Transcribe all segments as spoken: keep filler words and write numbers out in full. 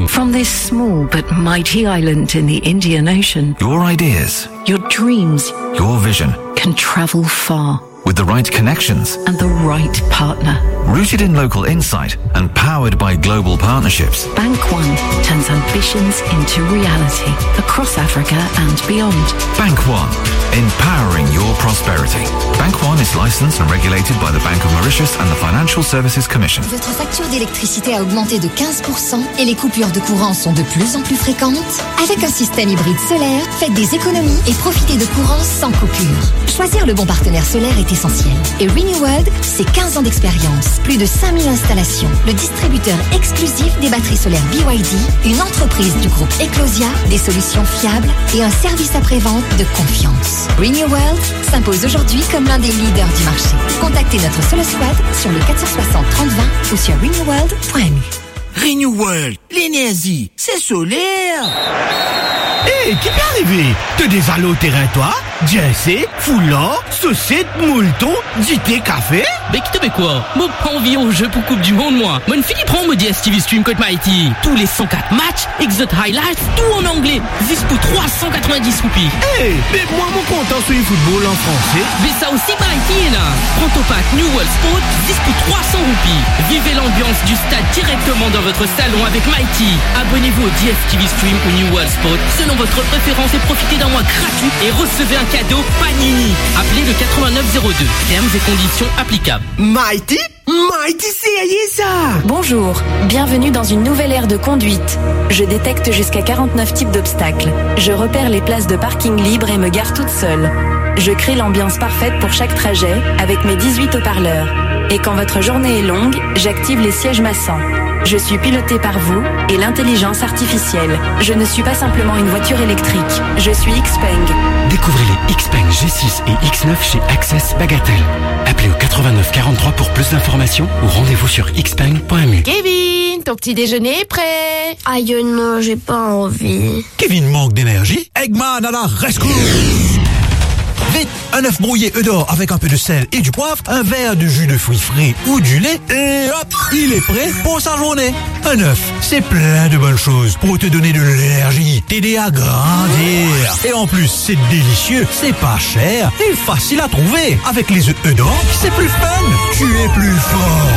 Hong. From this small but mighty island in the Indian Ocean, Your ideas, your dreams your vision, can travel far. with the right connections, And the right partner. rooted in local insight and powered by global partnerships. Bank One turns ambitions into reality across Africa and beyond. Bank One, empowering your prosperity. Bank One is licensed and regulated by the Bank of Mauritius and the Financial Services Commission. Votre facture d'électricité a augmenté de quinze pour cent et les coupures de courant sont de plus en plus fréquentes? Avec un système hybride solaire, faites des économies et profitez de courant sans coupure. Choisir le bon partenaire solaire est essentiel. Et Renewworld, c'est quinze ans d'expérience, plus de cinq mille installations, le distributeur exclusif des batteries solaires B Y D, une entreprise du groupe Eclosia, des solutions fiables et un service après-vente de confiance. Renewworld s'impose aujourd'hui comme l'un des leaders du marché. Contactez notre Solar Squad sur le quatre cent soixante trente vingt ou sur renewworld point m u. Renewworld, l'énergie, c'est solaire. Hé, hey, qui peut arriver? Te désaller au terrain, toi? Jesse, foulard, saucette, moulton, du thé, café? Mais qui te fait quoi? Moi, pas envie au jeu pour Coupe du Monde, moi. Mon Philippe prend mon D S T V Stream Code Mighty. Tous les cent quatre matchs, Exot Highlights, tout en anglais. Juste pour trois cent quatre-vingt-dix roupies. Hé, hey, mais moi, mon content sur le football en français. Mais ça aussi, Mighty, là. Prends ton pack New World Sport, juste pour trois cents roupies. Vivez l'ambiance du stade directement dans votre salon avec Mighty. Abonnez-vous au D S T V Stream ou New World Sport selon votre préférence et profitez d'un mois gratuit et recevez un cadeau Panini. Appelez le quatre-vingt-neuf zéro deux. Termes et conditions applicables. Mighty? Mighty, c'est ça! Bonjour, bienvenue dans une nouvelle ère de conduite. Je détecte jusqu'à quarante-neuf types d'obstacles. Je repère les places de parking libres et me gare toute seule. Je crée l'ambiance parfaite pour chaque trajet avec mes dix-huit haut-parleurs. Et quand votre journée est longue, j'active les sièges massants. Je suis pilotée par vous et l'intelligence artificielle. Je ne suis pas simplement une voiture électrique. Je suis Xpeng. Découvrez les Xpeng G six et X neuf chez Access Bagatelle. Appelez au quatre-vingt-neuf quarante-trois pour plus d'informations ou rendez-vous sur xpeng point m u. Kevin, ton petit déjeuner est prêt. Aïe non, j'ai pas envie. Kevin manque d'énergie. Eggman à la rescousse. Vite, un œuf brouillé Eudor avec un peu de sel et du poivre, un verre de jus de fruits frais ou du lait, et hop, il est prêt pour sa journée. Un œuf, c'est plein de bonnes choses pour te donner de l'énergie, t'aider à grandir. Et en plus, c'est délicieux, c'est pas cher et facile à trouver. Avec les œufs Eudor, c'est plus fun, tu es plus fort.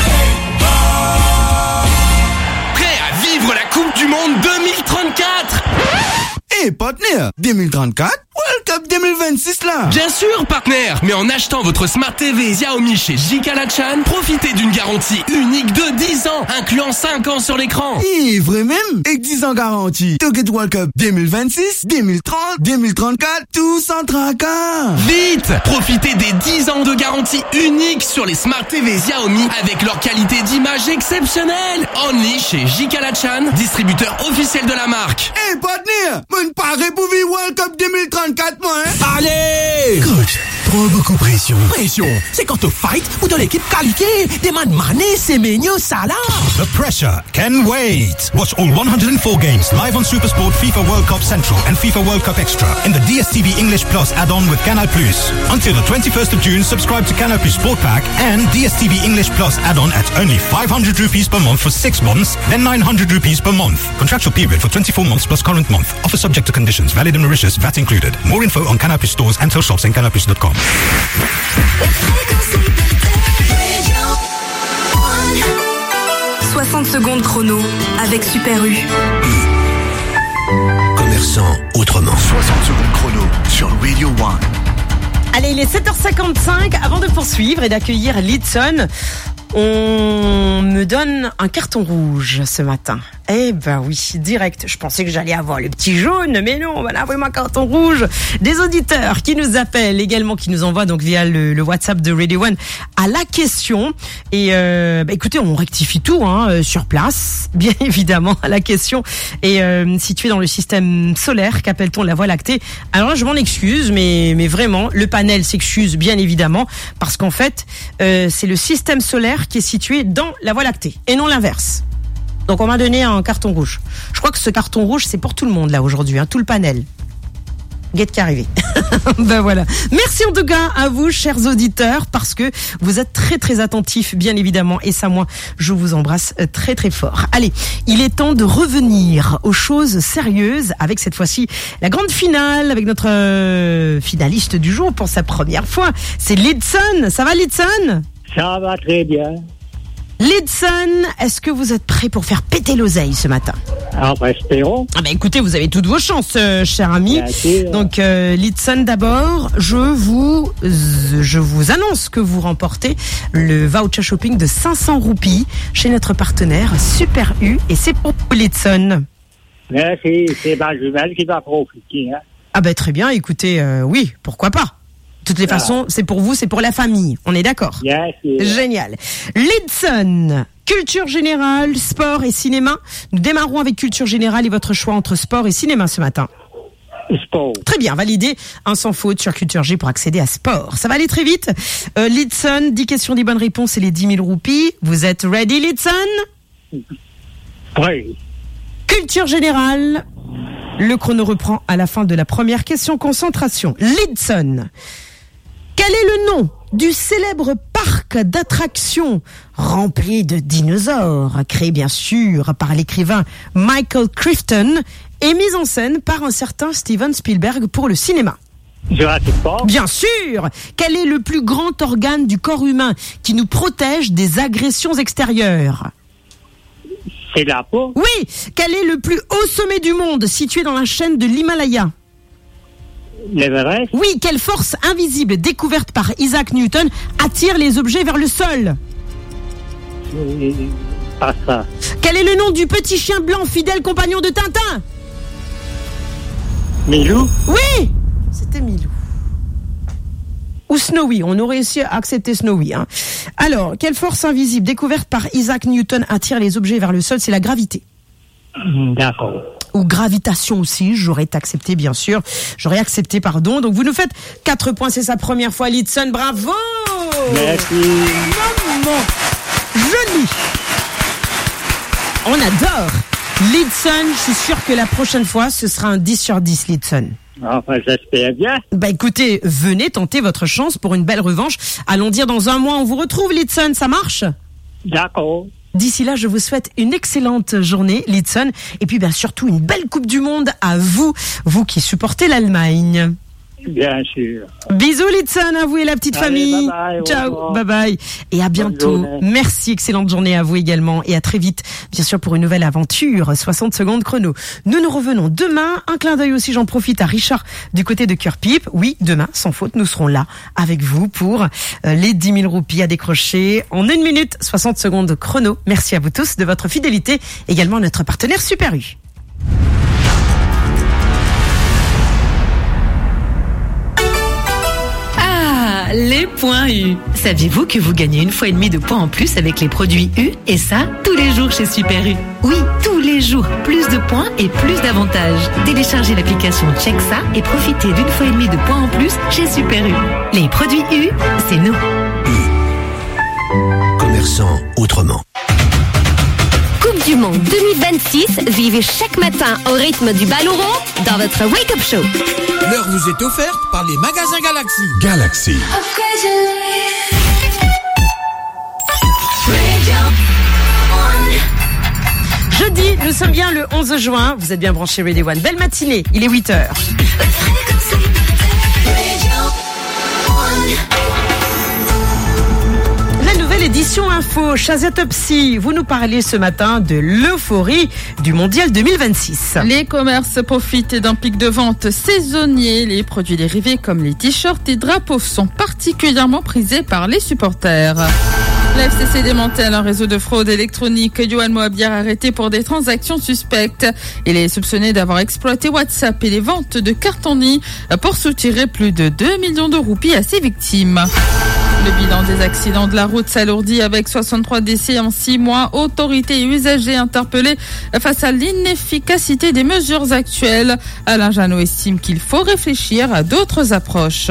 Prêt à vivre la Coupe du Monde deux mille trente-quatre? Hé, hey, partenaire, deux mille trente-quatre, World Cup deux mille vingt-six là. Bien sûr, partenaire, mais en achetant votre Smart T V Xiaomi chez J. Kalachan, profitez d'une garantie unique de dix ans, incluant cinq ans sur l'écran. Hé, hey, vrai même? Et dix ans garantie. Target World Cup deux mille vingt-six, deux mille trente, deux mille trente-quatre, tout sans tracas. Vite! Profitez des dix ans de garantie unique sur les Smart T V Xiaomi avec leur qualité d'image exceptionnelle. Only chez J. Kalachan, distributeur officiel de la marque. Hé, hey, partenaire, mon pari pour vivre World Cup deux mille trente-quatre, moi, hein? Allez! Coach, trop beaucoup pression. Pression, c'est quand tu fight ou dans l'équipe qualifiée. Demande mané, c'est mignon, ça là. The pressure can wait. Watch all one hundred four games live on SuperSport, FIFA World Cup Central and FIFA World Cup Extra in the D S T V English Plus add-on with Canal Plus. Until the twenty-first of June, subscribe to Canal Plus Sport Pack and D S T V English Plus add-on at only five hundred rupees per month for six months, then nine hundred rupees per month. Contractual period for twenty-four months plus current month. Offer subject to conditions. Valid in Mauritius. V A T included. More info on Canal Plus stores and tool shops and canal plus dot com. soixante secondes chrono avec Super U. Commerçant autrement. soixante secondes chrono sur Radio One. Allez, il est sept heures cinquante-cinq. Avant de poursuivre et d'accueillir Lidson, on me donne un carton rouge ce matin. Eh ben oui, direct. Je pensais que j'allais avoir le petit jaune, mais non, voilà, vraiment un carton rouge. Des auditeurs qui nous appellent également, qui nous envoient donc via le, le WhatsApp de Radio One à la question. Et euh, bah écoutez, on rectifie tout hein, sur place, bien évidemment. La question est euh, située dans le système solaire qu'appelle-t-on la Voie lactée. Alors là, je m'en excuse, mais mais vraiment, le panel s'excuse bien évidemment parce qu'en fait, euh, c'est le système solaire qui est situé dans la Voie lactée et non l'inverse. Donc on m'a donné un carton rouge. Je crois que ce carton rouge c'est pour tout le monde là aujourd'hui, hein, tout le panel. Guette qui est arrivé. Ben voilà. Merci en tout cas à vous, chers auditeurs, parce que vous êtes très très attentifs, bien évidemment. Et ça, moi, je vous embrasse très très fort. Allez, il est temps de revenir aux choses sérieuses avec cette fois-ci la grande finale avec notre euh, finaliste du jour pour sa première fois. C'est Lidson. Ça va, Lidson ? Ça va très bien. Lidson, est-ce que vous êtes prêt pour faire péter l'oseille ce matin ? Ah, bah, espérons. Ah bah écoutez, vous avez toutes vos chances, euh, cher ami. Donc, euh, Lidson, d'abord, je vous, euh, je vous annonce que vous remportez le voucher shopping de cinq cents roupies chez notre partenaire Super U, et c'est pour vous, Lidson. Merci, c'est ma jumelle qui va profiter. Hein. Ah bah très bien, écoutez, euh, oui, pourquoi pas. De toutes les ah. façons, c'est pour vous, c'est pour la famille. On est d'accord ? Yes, yes. Génial. Lidson, culture générale, sport et cinéma. Nous démarrons avec culture générale et votre choix entre sport et cinéma ce matin. Sport. Très bien, validé. Un sans faute sur Culture G pour accéder à sport. Ça va aller très vite. Euh, Lidson, dix questions, des bonnes réponses et les dix mille roupies. Vous êtes ready, Lidson ? Oui. Culture générale. Le chrono reprend à la fin de la première question. Concentration. Lidson. Quel est le nom du célèbre parc d'attractions rempli de dinosaures, créé bien sûr par l'écrivain Michael Crichton et mis en scène par un certain Steven Spielberg pour le cinéma? Jurassic Park. Bien sûr. Quel est le plus grand organe du corps humain qui nous protège des agressions extérieures? C'est la peau. Oui. Quel est le plus haut sommet du monde situé dans la chaîne de l'Himalaya? L'Everest. Oui. Quelle force invisible découverte par Isaac Newton attire les objets vers le sol? Pas ça. Quel est le nom du petit chien blanc fidèle compagnon de Tintin? Milou. Oui. C'était Milou. Ou Snowy, on aurait réussi à accepter Snowy. Hein. Alors, quelle force invisible découverte par Isaac Newton attire les objets vers le sol? C'est la gravité. D'accord. Ou gravitation aussi, j'aurais accepté bien sûr. J'aurais accepté, pardon. Donc vous nous faites quatre points, c'est sa première fois, Lidson, bravo. Merci. Maman, joli. On adore. Lidson, je suis sûr que la prochaine fois, ce sera un dix sur dix, Lidson. Enfin, j'espère bien. Bah écoutez, venez tenter votre chance pour une belle revanche. Allons dire dans un mois, on vous retrouve, Lidson, ça marche? D'accord. D'ici là, je vous souhaite une excellente journée, Lidson. Et puis, bien surtout, une belle Coupe du Monde à vous, vous qui supportez l'Allemagne. Bien sûr. Bisous, Lidson, à vous et la petite Allez, famille. bye bye, ciao, bye bye. Et à bientôt. Merci, excellente journée à vous également. Et à très vite, bien sûr, pour une nouvelle aventure. soixante secondes chrono. Nous nous revenons demain. Un clin d'œil aussi, j'en profite à Richard du côté de Cœur Pipe. Oui, demain, sans faute, nous serons là avec vous pour euh, les dix mille roupies à décrocher en une minute, soixante secondes chrono. Merci à vous tous de votre fidélité. Également à notre partenaire Super U. Les points U. Saviez-vous que vous gagnez une fois et demie de points en plus avec les produits U? Et ça, tous les jours chez Super U. Oui, tous les jours. Plus de points et plus d'avantages. Téléchargez l'application Check ça et profitez d'une fois et demie de points en plus chez Super U. Les produits U, c'est nous. U. Commerçant autrement. Coupe du Monde deux mille vingt-six, vivez chaque matin au rythme du ballon rond dans votre Wake Up Show. L'heure vous est offerte par les magasins Galaxy. Galaxy. Jeudi, nous sommes bien le onze juin. Vous êtes bien branchés Radio One. Belle matinée, il est huit heures. Édition Info, Shazatopsy, vous nous parlez ce matin de l'euphorie du Mondial deux mille vingt-six. Les commerces profitent d'un pic de vente saisonnier. Les produits dérivés comme les t-shirts et drapeaux sont particulièrement prisés par les supporters. La F C C démantèle un réseau de fraude électronique. Yohan Moabiar arrêté pour des transactions suspectes. Il est soupçonné d'avoir exploité WhatsApp et les ventes de cartes en ligne pour soutirer plus de deux millions de roupies à ses victimes. Le bilan des accidents de la route s'alourdit avec soixante-trois décès en six mois. Autorités et usagers interpellés face à l'inefficacité des mesures actuelles. Alain Janot estime qu'il faut réfléchir à d'autres approches.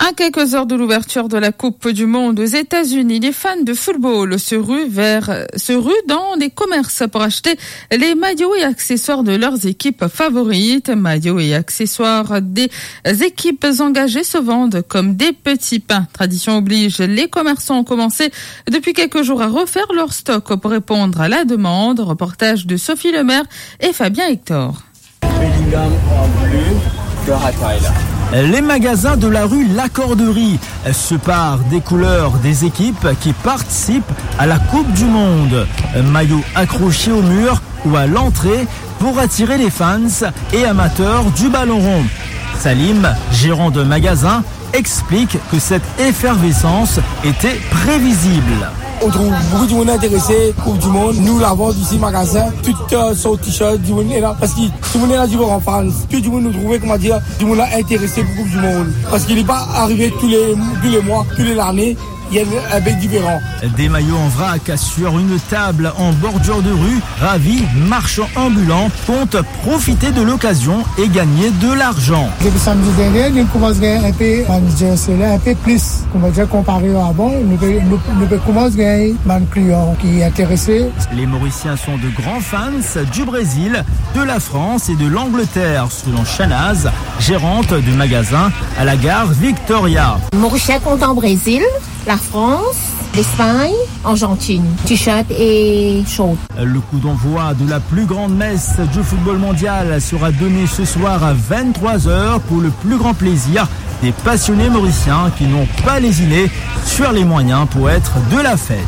À quelques heures de l'ouverture de la Coupe du Monde aux États-Unis, les fans de football se ruent vers, se ruent dans les commerces pour acheter les maillots et accessoires de leurs équipes favorites. Maillots et accessoires des équipes engagées se vendent comme des petits pains. Tradition oblige, les commerçants ont commencé depuis quelques jours à refaire leur stock pour répondre à la demande. Reportage de Sophie Lemaire et Fabien Hector. Bellingham en bleu de Hatay. Les magasins de la rue Lacorderie se parent des couleurs des équipes qui participent à la Coupe du Monde. Maillots accrochés au mur ou à l'entrée pour attirer les fans et amateurs du ballon rond. Salim, gérant de magasin, explique que cette effervescence était prévisible. On trouve beaucoup de monde intéressé, Coupe du Monde. Nous, la vente ici, magasin, tout euh, son t-shirt, du monde est là. Parce que tout le monde est là du en France. Tout le monde nous trouvait, comment dire, du monde là intéressé pour Coupe du Monde. Parce qu'il n'est pas arrivé tous les, tous les mois, tous les années. Il y a un bec différent. Des maillots en vrac sur une table en bordure de rue. Ravis, marchands ambulants comptent profiter de l'occasion et gagner de l'argent. Depuis samedi dernier, nous commençons à gagner un peu, un peu plus. On va dire comparé à avant, nous pouvons commencer à gagner un client qui est intéressé. Les Mauriciens sont de grands fans du Brésil, de la France et de l'Angleterre, selon Chanaz, gérante du magasin à la gare Victoria. Mauricien compte en Brésil, la France, l'Espagne, Argentine, t-shirt et short. Le coup d'envoi de la plus grande messe du football mondial sera donné ce soir à vingt-trois heures pour le plus grand plaisir des passionnés mauriciens qui n'ont pas lésiné sur les moyens pour être de la fête.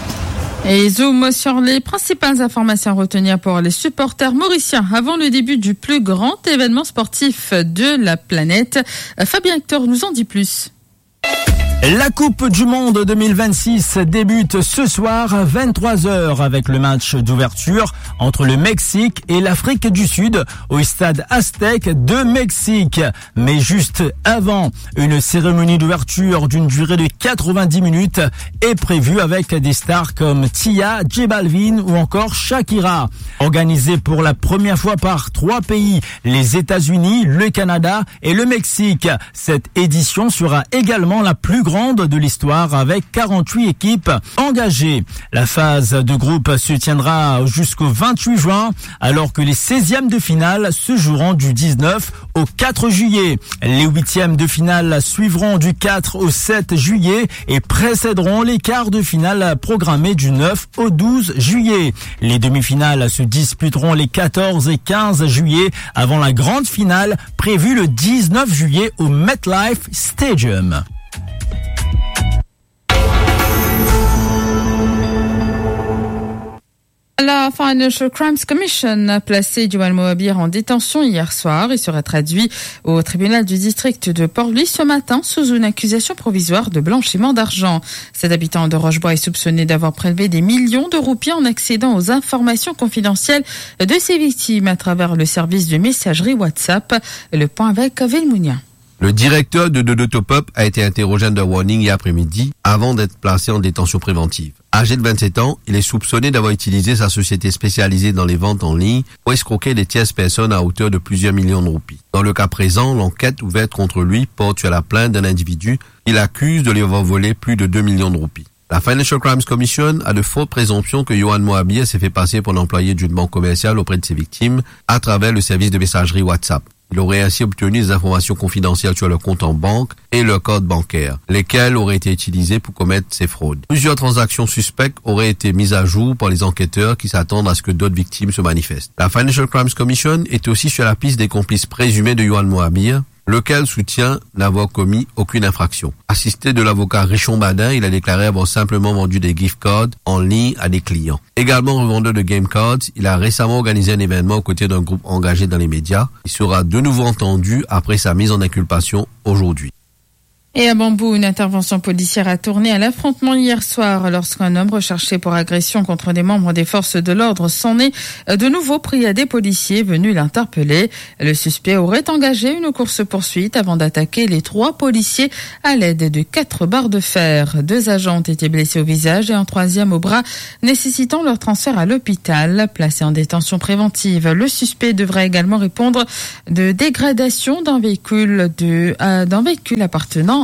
Et zoom sur les principales informations à retenir pour les supporters mauriciens avant le début du plus grand événement sportif de la planète. Fabien Hector nous en dit plus. La Coupe du Monde deux mille vingt-six débute ce soir à vingt-trois heures avec le match d'ouverture entre le Mexique et l'Afrique du Sud au stade Aztec de Mexique. Mais juste avant, une cérémonie d'ouverture d'une durée de quatre-vingt-dix minutes est prévue avec des stars comme Tia, J Balvin ou encore Shakira. Organisée pour la première fois par trois pays, les États-Unis, le Canada et le Mexique. Cette édition sera également la plus grande de l'histoire avec quarante-huit équipes engagées. La phase de groupe se tiendra jusqu'au vingt-huit juin alors que les seizièmes de finale se joueront du dix-neuf au quatre juillet. Les huitièmes de finale suivront du quatre au sept juillet et précéderont les quarts de finale programmés du neuf au douze juillet. Les demi-finales se disputeront les quatorze et quinze juillet avant la grande finale prévue le dix-neuf juillet au MetLife Stadium. La Financial Crimes Commission a placé Joël Mohabir en détention hier soir. Il sera traduit au tribunal du district de Port-Louis ce matin sous une accusation provisoire de blanchiment d'argent. Cet habitant de Rochebois est soupçonné d'avoir prélevé des millions de roupies en accédant aux informations confidentielles de ses victimes à travers le service de messagerie WhatsApp. Le point avec Vilmounia. Le directeur de Dodo Top Up a été interrogé under warning hier après-midi avant d'être placé en détention préventive. Âgé de vingt-sept ans, il est soupçonné d'avoir utilisé sa société spécialisée dans les ventes en ligne pour escroquer des tierces personnes à hauteur de plusieurs millions de roupies. Dans le cas présent, l'enquête ouverte contre lui porte sur la plainte d'un individu qu'il accuse de lui avoir volé plus de deux millions de roupies. La Financial Crimes Commission a de fortes présomptions que Johan Mohabir s'est fait passer pour l'employé d'une banque commerciale auprès de ses victimes à travers le service de messagerie WhatsApp. Il aurait ainsi obtenu des informations confidentielles sur leur compte en banque et leur code bancaire, lesquels auraient été utilisés pour commettre ces fraudes. Plusieurs transactions suspectes auraient été mises à jour par les enquêteurs qui s'attendent à ce que d'autres victimes se manifestent. La Financial Crimes Commission est aussi sur la piste des complices présumés de Johan Mohabir, lequel soutient n'avoir commis aucune infraction. Assisté de l'avocat Richon Badin, il a déclaré avoir simplement vendu des gift cards en ligne à des clients. Également revendeur de game cards, il a récemment organisé un événement aux côtés d'un groupe engagé dans les médias. Il sera de nouveau entendu après sa mise en inculpation aujourd'hui. Et à Bambou, une intervention policière a tourné à l'affrontement hier soir lorsqu'un homme recherché pour agression contre des membres des forces de l'ordre s'en est de nouveau pris à des policiers venus l'interpeller. Le suspect aurait engagé une course-poursuite avant d'attaquer les trois policiers à l'aide de quatre barres de fer. Deux agents ont été blessés au visage et un troisième au bras, nécessitant leur transfert à l'hôpital. Placé en détention préventive, le suspect devrait également répondre de dégradation d'un véhicule, de, euh, d'un véhicule appartenant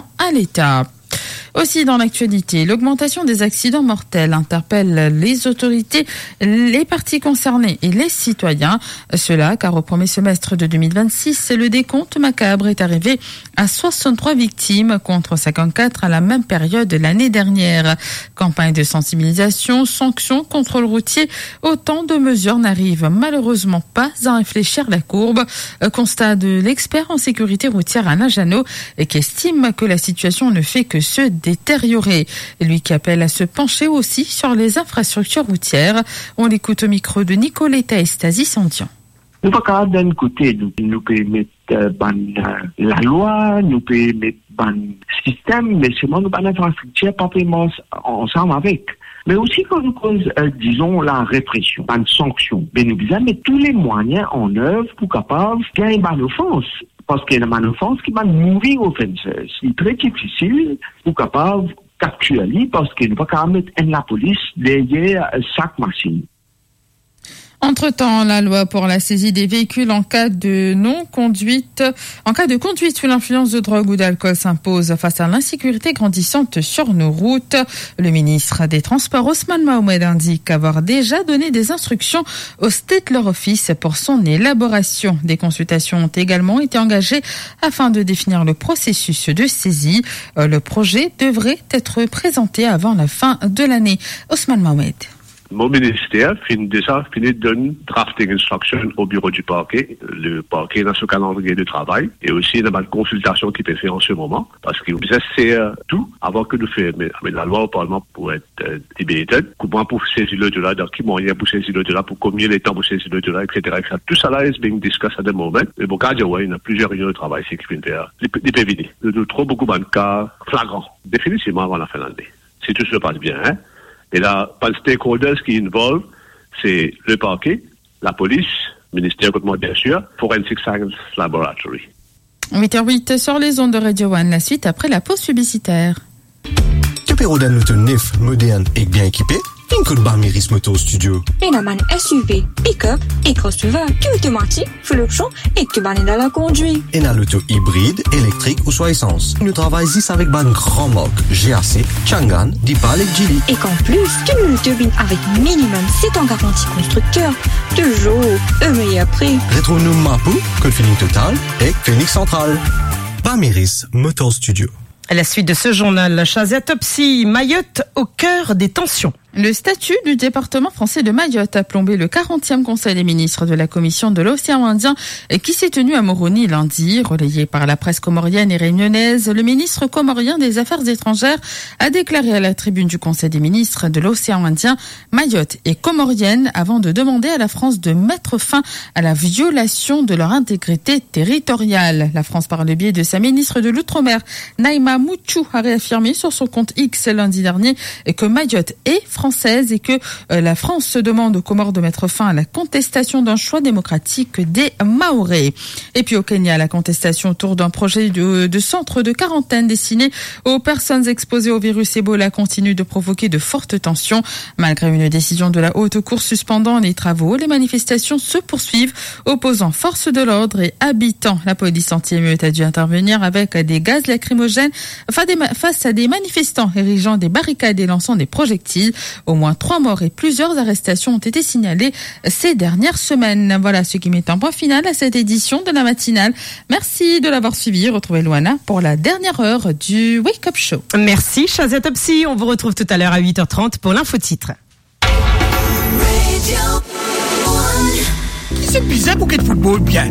l'argent à l'État. Aussi dans l'actualité, l'augmentation des accidents mortels interpelle les autorités, les parties concernées et les citoyens. Cela car au premier semestre de deux mille vingt-six, le décompte macabre est arrivé à soixante-trois victimes contre cinquante-quatre à la même période de l'année dernière. Campagne de sensibilisation, sanctions, contrôle routier, autant de mesures n'arrivent malheureusement pas à infléchir la courbe. Constat de l'expert en sécurité routière Alain Janot qui estime que la situation ne fait que se détériorer. Lui qui appelle à se pencher aussi sur les infrastructures routières. On l'écoute au micro de Nicoletta Estasi-Sandian. Nous ne pouvons pas d'un côté, nous, nous pouvons mettre euh, ban, euh, la loi, nous pouvons mettre ban système, mais seulement nous ban infrastructure, pas vraiment ensemble avec. Mais aussi quand nous cause, euh, disons, la répression, ban sanction. Mais nous devons mettre tous les moyens en œuvre pour capable gagner ban offense. Parce qu'il y a une offense qui va mourir offenseuse. C'est très difficile pour capable capturer parce qu'il ne va pas mettre la police derrière chaque machine. Entre-temps, la loi pour la saisie des véhicules en cas de non-conduite, en cas de conduite sous l'influence de drogue ou d'alcool s'impose face à l'insécurité grandissante sur nos routes. Le ministre des Transports, Osman Mohamed, indique avoir déjà donné des instructions au State Law Office pour son élaboration. Des consultations ont également été engagées afin de définir le processus de saisie. Le projet devrait être présenté avant la fin de l'année. Osman Mohamed. Mon ministère finit déjà fini de donner drafting instruction au bureau du parquet. Le parquet dans ce calendrier de travail et aussi dans la consultation qui peut faire en ce moment parce qu'il c'est tout avant que nous fassions mais, mais la loi au Parlement pour être euh, débattue, comment pour saisir le delà, dans quels moyens pour saisir le delà, pour combien de temps pour saisir le delà, et cetera, et cetera. Tout ça là est being discussed à des moments. Mais bon, quand ouais, il y a plusieurs réunions de travail qui viennent faire. Il peut vider. Nous trouvons beaucoup de cas flagrants, définitivement avant la fin de l'année. Si tout se passe bien, hein. Et là, pas de stakeholders qui involvent, c'est le parquet, la police, le ministère économique bien sûr, Forensic Science Laboratory. huit heures huit sur les ondes de Radio One, la suite après la pause publicitaire. Tu peux rouler un auto neuf, moderne et bien équipé? Une coup de Barméris Moto Studio. Enaman S U V, pick-up et crossover, tout automatique, full option et que ban dans la conduite. Et dans l'auto hybride, électrique ou soit essence. Nous travaillons ici avec ban grand marque G A C, Changan, Dipal et Geely. Et qu'en plus, tu nous turbines avec minimum sept ans garantie constructeur. Toujours au meilleur prix. Retrouve-nous Mapou, Code Feeling Total et Phoenix Central. Barméris Motor Studio. À la suite de ce journal, Chaziatopsie, Mayotte au cœur des tensions. Le statut du département français de Mayotte a plombé le quarantième Conseil des ministres de la Commission de l'Océan Indien qui s'est tenu à Moroni lundi. Relayé par la presse comorienne et réunionnaise, le ministre comorien des Affaires étrangères a déclaré à la tribune du Conseil des ministres de l'Océan Indien Mayotte est comorienne avant de demander à la France de mettre fin à la violation de leur intégrité territoriale. La France, par le biais de sa ministre de l'Outre-mer, Naïma Mouchou, a réaffirmé sur son compte X lundi dernier que Mayotte est française et que euh, la France se demande aux Comores de mettre fin à la contestation d'un choix démocratique des Mahorais. Et puis au Kenya, la contestation autour d'un projet de, de centre de quarantaine destiné aux personnes exposées au virus Ebola continue de provoquer de fortes tensions. Malgré une décision de la Haute Cour suspendant les travaux, les manifestations se poursuivent, opposant forces de l'ordre et habitants. La police anti-émeute a dû intervenir avec des gaz lacrymogènes face à des manifestants érigeant des barricades et lançant des projectiles. Au moins trois morts et plusieurs arrestations ont été signalées ces dernières semaines. Voilà ce qui met un point final à cette édition de la matinale. Merci de l'avoir suivi. Retrouvez Loana pour la dernière heure du Wake Up Show. Merci Chaziatopsie. On vous retrouve tout à l'heure à huit heures trente pour l'info-titre. C'est bizarre pour qu'il football bien.